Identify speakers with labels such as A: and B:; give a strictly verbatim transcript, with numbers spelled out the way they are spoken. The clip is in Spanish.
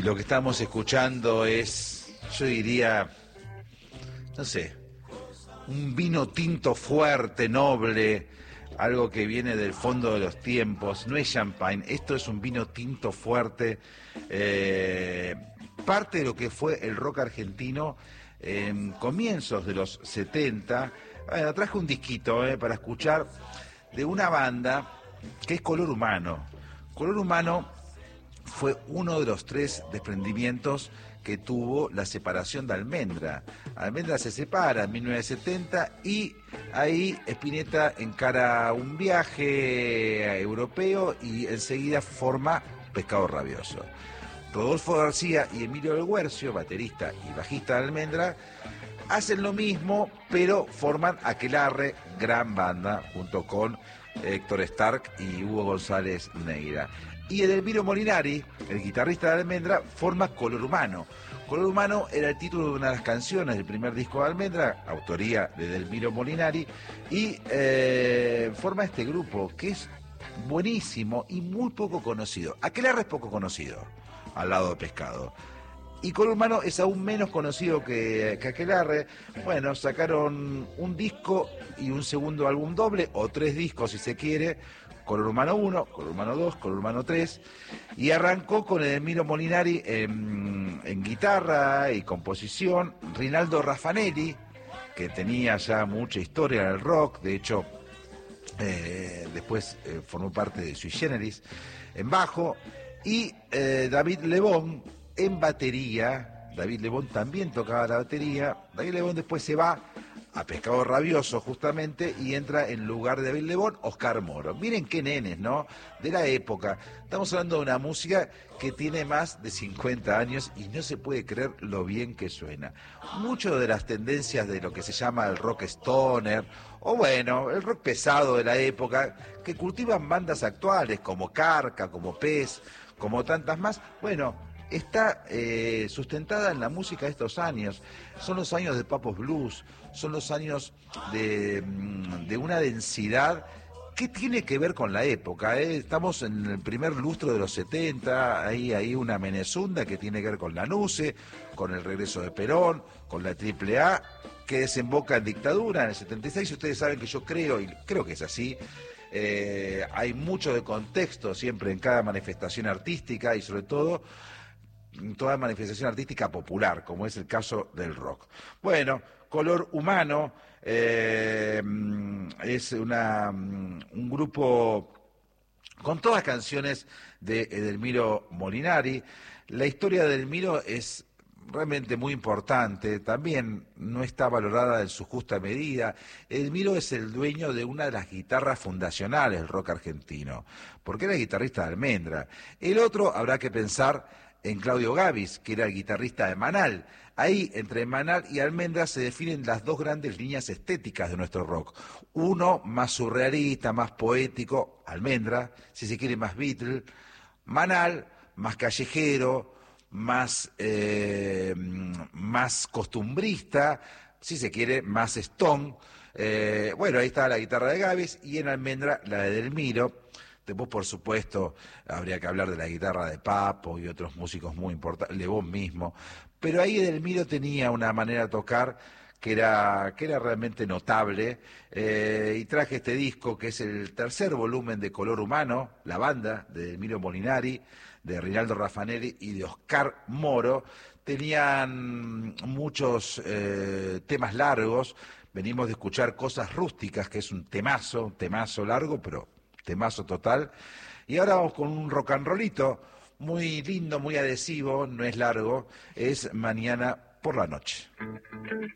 A: Y lo que estamos escuchando es, yo diría, no sé, un vino tinto fuerte, noble, algo que viene del fondo de los tiempos. No es champagne, esto es un vino tinto fuerte, eh, parte de lo que fue el rock argentino en comienzos de los setenta. Bueno, traje un disquito eh, para escuchar de una banda que es Color Humano. Color Humano fue uno de los tres desprendimientos que tuvo la separación de Almendra. Almendra se separa en mil novecientos setenta y ahí Spinetta encara un viaje europeo y enseguida forma Pescado Rabioso. Rodolfo García y Emilio del Guercio, baterista y bajista de Almendra, hacen lo mismo, pero forman Aquelarre, gran banda, junto con Héctor Stark y Hugo González Neira. Y Edelmiro Molinari, el guitarrista de Almendra, forma Color Humano. Color Humano era el título de una de las canciones del primer disco de Almendra, autoría de Edelmiro Molinari, y eh, forma este grupo que es buenísimo y muy poco conocido. Aquelarre es poco conocido, al lado de Pescado. Y Color Humano es aún menos conocido que, que Aquelarre. Bueno, sacaron un disco y un segundo álbum doble, o tres discos si se quiere, Color Humano uno, Color Humano dos, Color Humano tres, y arrancó con Edelmiro Molinari en, en guitarra y composición, Rinaldo Raffanelli, que tenía ya mucha historia en el rock, de hecho, eh, después eh, formó parte de Sui Generis, en bajo, y eh, David Lebón en batería. David Lebón también tocaba la batería. David Lebón después se va a Pescado Rabioso justamente y entra en lugar de David Lebón Oscar Moro. Miren qué nenes, ¿no? De la época. Estamos hablando de una música que tiene más de cincuenta años y no se puede creer lo bien que suena. Mucho de las tendencias de lo que se llama el rock stoner, o bueno, el rock pesado de la época, que cultivan bandas actuales como Carca, como Pez, como tantas más, bueno, está eh, sustentada en la música de estos años. Son los años de Papos Blues, son los años de, de una densidad que tiene que ver con la época. ¿eh? Estamos en el primer lustro de los setenta, hay, hay una Menezunda que tiene que ver con la Nuce, con el regreso de Perón, con la Triple A, que desemboca en dictadura en el setenta y seis. Ustedes saben que yo creo, y creo que es así, eh, hay mucho de contexto siempre en cada manifestación artística y sobre todo toda manifestación artística popular, como es el caso del rock. Bueno, Color Humano eh, es una, un grupo con todas canciones de Edelmiro Molinari. La historia de Edelmiro es realmente muy importante, también no está valorada en su justa medida. Edelmiro es el dueño de una de las guitarras fundacionales del rock argentino, porque era guitarrista de Almendra. El otro habrá que pensar en Claudio Gavis, que era el guitarrista de Manal. Ahí, entre Manal y Almendra, se definen las dos grandes líneas estéticas de nuestro rock. Uno más surrealista, más poético, Almendra, si se quiere más Beatle. Manal, más callejero, más, eh, más costumbrista, si se quiere, más Stone. Eh, bueno, ahí está la guitarra de Gavis y en Almendra la de Edelmiro. Después, por supuesto, habría que hablar de la guitarra de Papo y otros músicos muy importantes, Lebón mismo. Pero ahí Edelmiro tenía una manera de tocar que era, que era realmente notable. Eh, y traje este disco, que es el tercer volumen de Color Humano, la banda de Edelmiro Molinari, de Rinaldo Raffanelli y de Oscar Moro. Tenían muchos eh, temas largos. Venimos de escuchar Cosas Rústicas, que es un temazo, un temazo largo, pero temazo total. Y ahora vamos con un rock and rollito muy lindo, muy adhesivo, no es largo, es Mañana por la Noche.